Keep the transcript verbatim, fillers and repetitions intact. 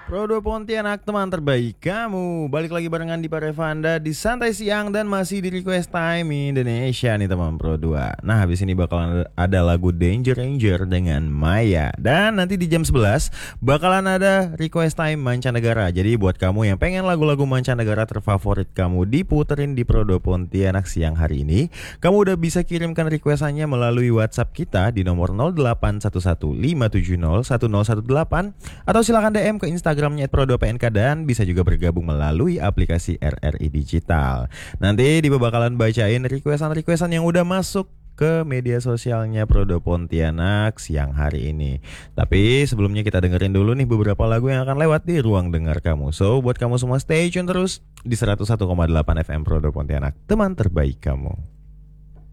Prodo Pontianak, teman terbaik kamu. Balik lagi barengan di Parevanda di Santai Siang dan masih di Request Time Indonesia nih teman Pro dua. Nah, habis ini bakalan ada lagu Danger Ranger dengan Maya. Dan nanti di jam sebelas bakalan ada Request Time Mancanegara. Jadi buat kamu yang pengen lagu-lagu mancanegara terfavorit kamu diputerin di Prodo Pontianak siang hari ini, kamu udah bisa kirimkan requestannya melalui WhatsApp kita di nomor nol delapan satu satu lima tujuh nol satu nol satu delapan atau silakan D M ke Instagram Instagramnya et prodo p n k dan bisa juga bergabung melalui aplikasi R R I Digital. Nanti Diba bakalan bacain requestan-requestan yang udah masuk ke media sosialnya Prodo Pontianak siang hari ini. Tapi sebelumnya kita dengerin dulu nih beberapa lagu yang akan lewat di ruang dengar kamu. So buat kamu semua stay tune terus di seratus satu koma delapan F M Prodo Pontianak, teman terbaik kamu.